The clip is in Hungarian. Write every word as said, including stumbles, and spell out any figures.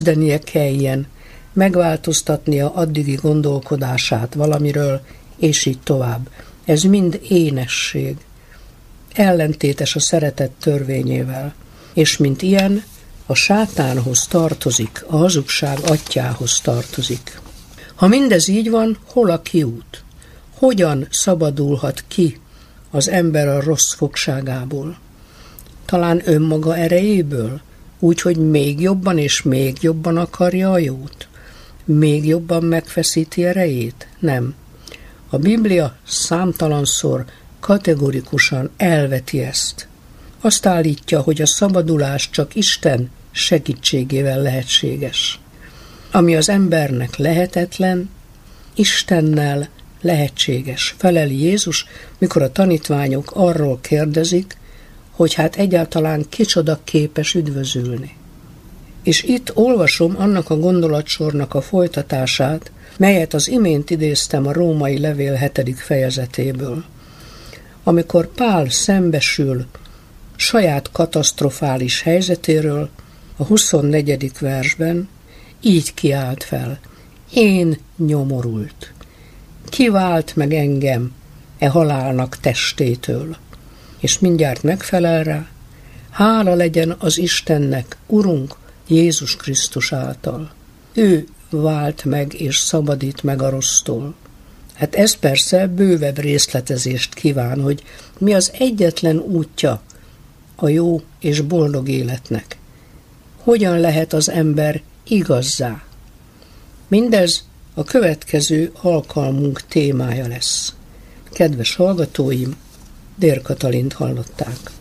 Kezdenie kelljen, megváltoztatnia addigi gondolkodását valamiről, és így tovább. Ez mind énesség. Ellentétes a szeretet törvényével, és mint ilyen, a sátánhoz tartozik, a hazugság atyjához tartozik. Ha mindez így van, hol a kiút? Hogyan szabadulhat ki az ember a rossz fogságából? Talán önmaga erejéből? Úgy, hogy még jobban és még jobban akarja a jót? Még jobban megfeszíti erejét? Nem. A Biblia számtalanszor kategorikusan elveti ezt. Azt állítja, hogy a szabadulás csak Isten segítségével lehetséges. Ami az embernek lehetetlen, Istennel lehetséges. Feleli Jézus, mikor a tanítványok arról kérdezik, hogy hát egyáltalán kicsoda képes üdvözülni. És itt olvasom annak a gondolatsornak a folytatását, melyet az imént idéztem a római levél hetedik fejezetéből. Amikor Pál szembesül saját katasztrofális helyzetéről, a huszonnegyedik versben így kiált fel: én nyomorult. Ki vált meg engem e halálnak testétől? És mindjárt megfelel rá: hála legyen az Istennek, Urunk Jézus Krisztus által. Ő vált meg és szabadít meg a rossztól. Hát ez persze bővebb részletezést kíván, hogy mi az egyetlen útja a jó és boldog életnek. Hogyan lehet az ember igazzá? Mindez a következő alkalmunk témája lesz. Kedves hallgatóim, Dér Katalint hallották.